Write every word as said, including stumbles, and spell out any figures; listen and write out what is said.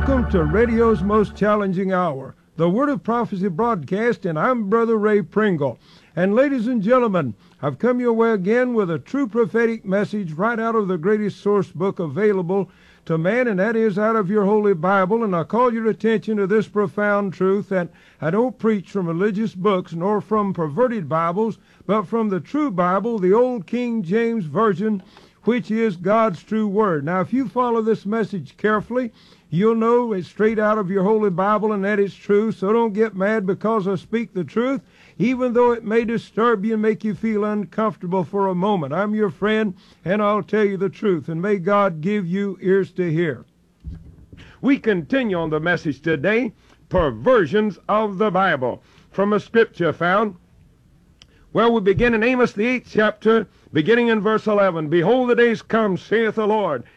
Welcome to radio's most challenging hour, the Word of Prophecy broadcast, and I'm Brother Ray Pringle. And ladies and gentlemen, I've come your way again with a true prophetic message right out of the greatest source book available to man, and that is out of your Holy Bible. And I call your attention to this profound truth that I don't preach from religious books nor from perverted Bibles, but from the true Bible, the old King James Version, which is God's true word. Now, if you follow this message carefully, you'll know it's straight out of your Holy Bible and that it's true. So don't get mad because I speak the truth, even though it may disturb you and make you feel uncomfortable for a moment. I'm your friend, and I'll tell you the truth, and may God give you ears to hear. We continue on the message today, Perversions of the Bible, from a scripture found. Well, we begin in Amos, the eighth chapter, beginning in verse eleven. Behold, the days come, saith the Lord,